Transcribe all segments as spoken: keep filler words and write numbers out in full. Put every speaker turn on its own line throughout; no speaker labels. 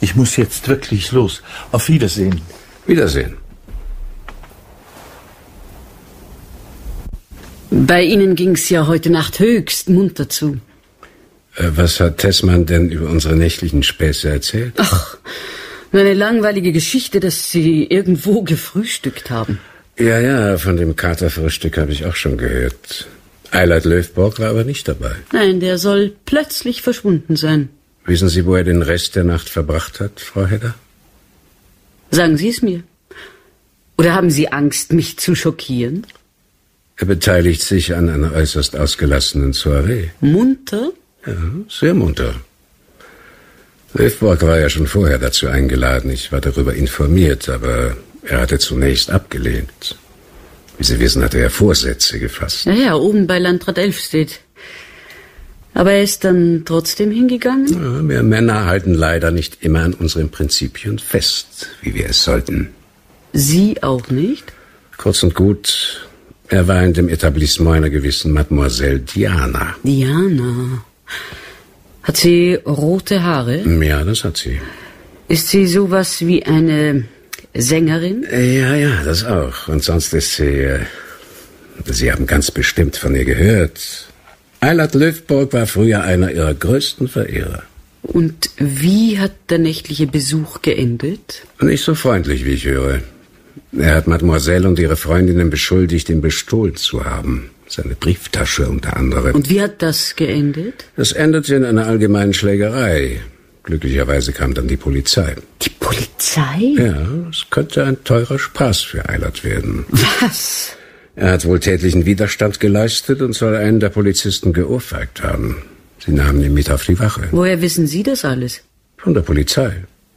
Ich muss jetzt wirklich los. Auf Wiedersehen.
Wiedersehen.
Bei Ihnen ging's ja heute Nacht höchst munter zu.
Äh, was hat Tessmann denn über unsere nächtlichen Späße erzählt?
Ach, nur eine langweilige Geschichte, dass Sie irgendwo gefrühstückt haben.
Ja, ja, von dem Katerfrühstück habe ich auch schon gehört. Eilert Löfborg war aber nicht dabei.
Nein, der soll plötzlich verschwunden sein.
Wissen Sie, wo er den Rest der Nacht verbracht hat, Frau Hedda?
Sagen Sie es mir. Oder haben Sie Angst, mich zu schockieren?
Er beteiligt sich an einer äußerst ausgelassenen Soiree.
Munter?
Ja, sehr munter. Löfborg war ja schon vorher dazu eingeladen. Ich war darüber informiert, aber er hatte zunächst abgelehnt. Wie Sie wissen, hatte er Vorsätze gefasst.
Ja, ja, oben bei Landrat Elfstedt. Aber er ist dann trotzdem hingegangen?
Ja, wir Männer halten leider nicht immer an unseren Prinzipien fest, wie wir es sollten.
Sie auch nicht?
Kurz und gut, er war in dem Etablissement einer gewissen Mademoiselle Diana.
Diana? Hat sie rote Haare?
Ja, das hat sie.
Ist sie sowas wie eine Sängerin?
Ja, ja, das auch. Und sonst ist sie... Äh, Sie haben ganz bestimmt von ihr gehört. Eilert Löfborg war früher einer ihrer größten Verehrer.
Und wie hat der nächtliche Besuch geendet?
Nicht so freundlich, wie ich höre. Er hat Mademoiselle und ihre Freundinnen beschuldigt, ihn bestohlen zu haben. Seine Brieftasche unter anderem.
Und wie hat das geendet?
Das endete in einer allgemeinen Schlägerei. Glücklicherweise kam dann die Polizei.
Die Polizei?
Ja, es könnte ein teurer Spaß für Eilert werden.
Was?
Er hat wohl tätlichen Widerstand geleistet und soll einen der Polizisten geohrfeigt haben. Sie nahmen ihn mit auf die Wache.
Woher wissen Sie das alles?
Von der Polizei.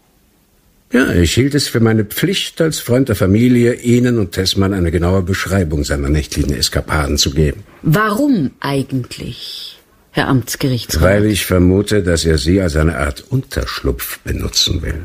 Ja, ich hielt es für meine Pflicht, als Freund der Familie, Ihnen und Tessmann eine genaue Beschreibung seiner nächtlichen Eskapaden zu geben.
Warum eigentlich, Herr Amtsgerichtsrat?
Weil ich vermute, dass er Sie als eine Art Unterschlupf benutzen will.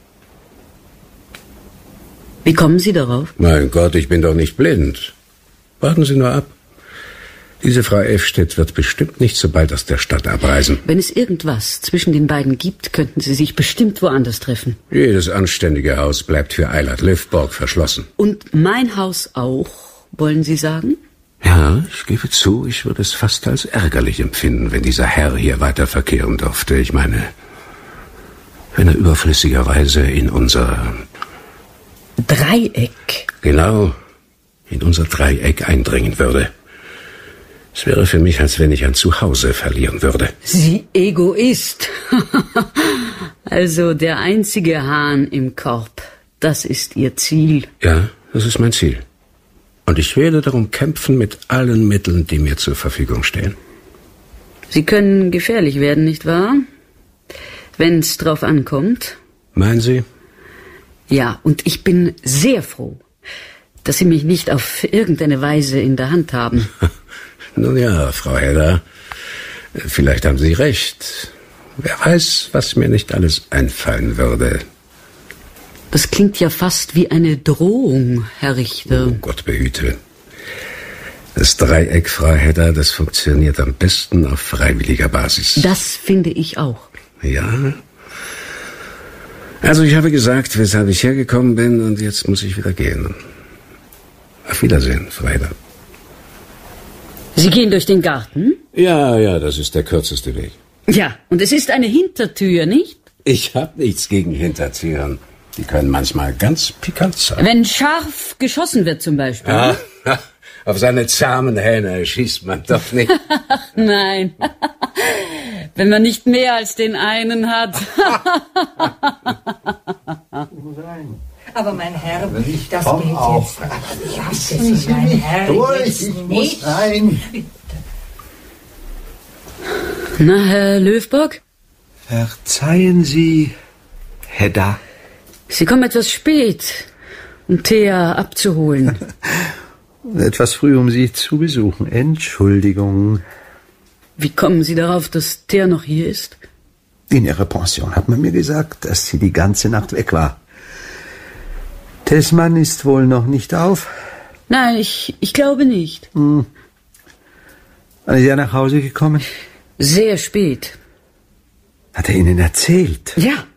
Wie kommen Sie darauf?
Mein Gott, ich bin doch nicht blind. Warten Sie nur ab. Diese Frau Elfstedt wird bestimmt nicht so bald aus der Stadt abreisen.
Wenn es irgendwas zwischen den beiden gibt, könnten sie sich bestimmt woanders treffen.
Jedes anständige Haus bleibt für Eilert Löfborg verschlossen.
Und mein Haus auch, wollen Sie sagen?
Ja, ich gebe zu, ich würde es fast als ärgerlich empfinden, wenn dieser Herr hier weiter verkehren durfte. Ich meine, wenn er überflüssigerweise in unser...
Dreieck?
Genau, in unser Dreieck eindringen würde. Es wäre für mich, als wenn ich ein Zuhause verlieren würde.
Sie Egoist. Also der einzige Hahn im Korb, das ist Ihr Ziel.
Ja, das ist mein Ziel. Und ich werde darum kämpfen mit allen Mitteln, die mir zur Verfügung stehen.
Sie können gefährlich werden, nicht wahr? Wenn's drauf ankommt.
Meinen Sie?
Ja, und ich bin sehr froh, dass Sie mich nicht auf irgendeine Weise in der Hand haben.
Nun ja, Frau Hedda, vielleicht haben Sie recht. Wer weiß, was mir nicht alles einfallen würde.
Das klingt ja fast wie eine Drohung, Herr Richter.
Oh Gott behüte. Das Dreieck, Frau Hedda, das funktioniert am besten auf freiwilliger Basis.
Das finde ich auch.
Ja? Also ich habe gesagt, weshalb ich hergekommen bin, und jetzt muss ich wieder gehen. Auf Wiedersehen, Frau Hedda.
Sie gehen durch den Garten?
Ja, ja, das ist der kürzeste Weg.
Ja, und es ist eine Hintertür, nicht?
Ich habe nichts gegen Hintertüren. Die können manchmal ganz pikant sein.
Wenn scharf geschossen wird zum Beispiel.
Ja, auf seine zahmen Hähne schießt man doch nicht.
Nein, wenn man nicht mehr als den einen hat.
Aber mein Herr,
Ich
das
komm
geht
auch.
jetzt. Ich hasse Sie, mein Herr.
Durch,
jetzt
ich muss
nicht.
rein.
Na, Herr Löfborg?
Verzeihen Sie, Hedda.
Sie kommen etwas spät, um Thea abzuholen.
Etwas früh, um Sie zu besuchen. Entschuldigung.
Wie kommen Sie darauf, dass Thea noch hier ist?
In Ihrer Pension hat man mir gesagt, dass sie die ganze Nacht weg war. Tessmann ist wohl noch nicht auf?
Nein, ich, ich glaube nicht.
Hm. Wann ist er nach Hause gekommen?
Sehr spät.
Hat er Ihnen erzählt?
Ja.